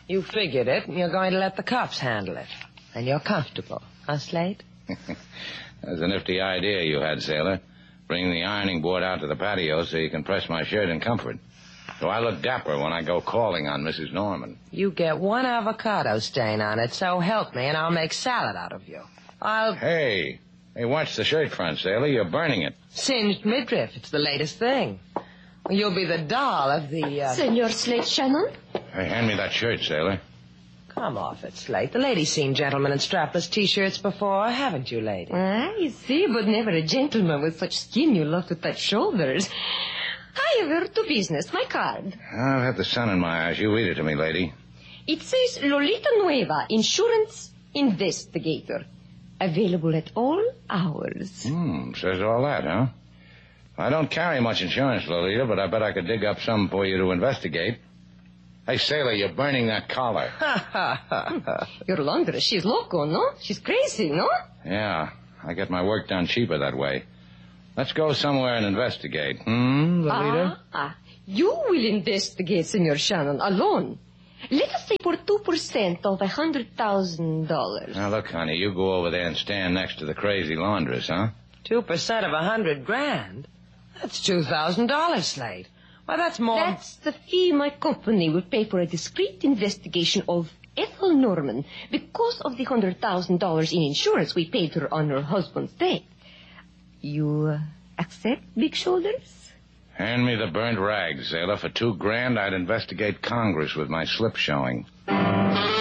You figured it, and you're going to let the cops handle it. And you're comfortable, huh, Slade? That's a nifty idea you had, sailor. Bring the ironing board out to the patio so you can press my shirt in comfort. So I look dapper when I go calling on Mrs. Norman. You get one avocado stain on it, so help me, and I'll make salad out of you. Hey, watch the shirt front, sailor. You're burning it. Singed midriff. It's the latest thing. You'll be the doll of the, Senor Slade Shannon? Hey, hand me that shirt, sailor. Come off it, Slate. The lady's seen gentlemen in strapless T-shirts before, haven't you, lady? I see, but never a gentleman with such skin you love to touch shoulders. However, to business, my card. I've had the sun in my eyes. You read it to me, lady. It says Lolita Nueva, Insurance Investigator. Available at all hours. Says all that, huh? I don't carry much insurance, Lolita, but I bet I could dig up some for you to investigate. Hey, sailor, you're burning that collar. Your laundress, she's loco, no? She's crazy, no? Yeah, I get my work done cheaper that way. Let's go somewhere and investigate. Lolita? You will investigate, Senor Shannon, alone. Let us say for 2% of $100,000. Now, look, honey, you go over there and stand next to the crazy laundress, huh? 2% of $100,000? That's $2,000, Slade. Why, that's more... That's the fee my company will pay for a discreet investigation of Ethel Norman because of the $100,000 in insurance we paid her on her husband's death. You accept, Big Shoulders? Hand me the burnt rags, sailor. For $2,000, I'd investigate Congress with my slip showing.